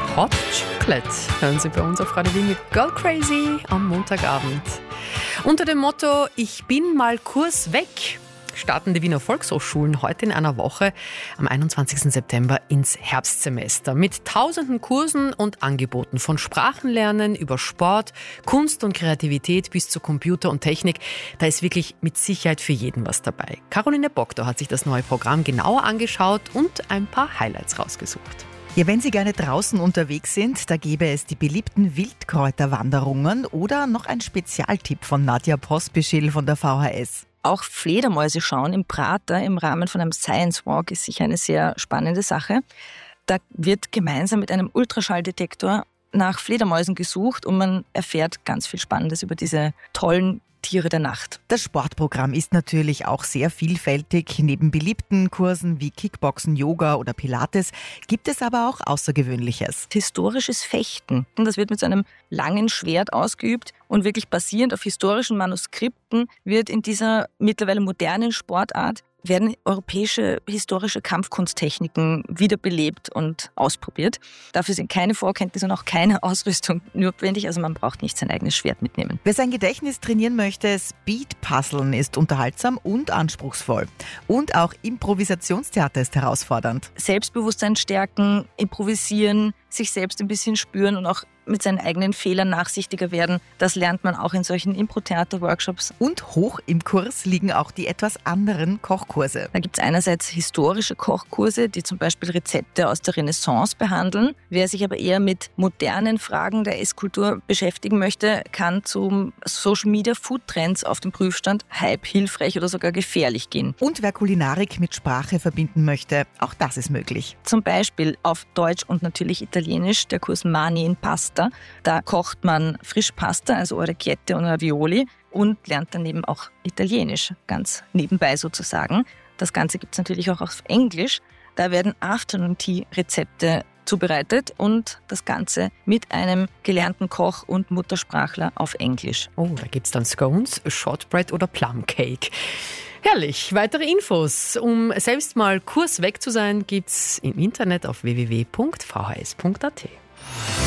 Hot Chocolate hören Sie bei uns auf Radio Wien mit Girl Crazy am Montagabend. Unter dem Motto Ich bin mal Kurs weg starten die Wiener Volkshochschulen heute in einer Woche am 21. September ins Herbstsemester mit tausenden Kursen und Angeboten von Sprachenlernen über Sport, Kunst und Kreativität bis zu Computer und Technik. Da ist wirklich mit Sicherheit für jeden was dabei. Caroline Bogdor hat sich das neue Programm genauer angeschaut und ein paar Highlights rausgesucht. Ja, wenn Sie gerne draußen unterwegs sind, da gäbe es die beliebten Wildkräuterwanderungen oder noch ein Spezialtipp von Nadja Pospischil von der VHS. Auch Fledermäuse schauen im Prater im Rahmen von einem Science Walk ist sicher eine sehr spannende Sache. Da wird gemeinsam mit einem Ultraschalldetektor nach Fledermäusen gesucht und man erfährt ganz viel Spannendes über diese tollen Tiere der Nacht. Das Sportprogramm ist natürlich auch sehr vielfältig. Neben beliebten Kursen wie Kickboxen, Yoga oder Pilates gibt es aber auch Außergewöhnliches. Historisches Fechten. Das wird mit so einem langen Schwert ausgeübt und wirklich basierend auf historischen Manuskripten wird in dieser mittlerweile modernen Sportart werden europäische historische Kampfkunsttechniken wiederbelebt und ausprobiert. Dafür sind keine Vorkenntnisse und auch keine Ausrüstung notwendig, also man braucht nicht sein eigenes Schwert mitnehmen. Wer sein Gedächtnis trainieren möchte, Speed-Puzzeln ist unterhaltsam und anspruchsvoll. Und auch Improvisationstheater ist herausfordernd. Selbstbewusstsein stärken, improvisieren, sich selbst ein bisschen spüren und auch mit seinen eigenen Fehlern nachsichtiger werden. Das lernt man auch in solchen Impro-Theater-Workshops. Und hoch im Kurs liegen auch die etwas anderen Kochkurse. Da gibt es einerseits historische Kochkurse, die zum Beispiel Rezepte aus der Renaissance behandeln. Wer sich aber eher mit modernen Fragen der Esskultur beschäftigen möchte, kann zum Social-Media-Food-Trends auf dem Prüfstand Hype, hilfreich oder sogar gefährlich gehen. Und wer Kulinarik mit Sprache verbinden möchte, auch das ist möglich. Zum Beispiel auf Deutsch und natürlich Italienisch, der Kurs Mani in Pasta. Da kocht man Frischpasta, also Orecchiette und Ravioli und lernt daneben auch Italienisch, ganz nebenbei sozusagen. Das Ganze gibt es natürlich auch auf Englisch. Da werden Afternoon-Tea-Rezepte zubereitet und das Ganze mit einem gelernten Koch und Muttersprachler auf Englisch. Oh, da gibt es dann Scones, Shortbread oder Plumcake. Herrlich. Weitere Infos, um selbst mal kursweg zu sein, gibt's im Internet auf www.vhs.at.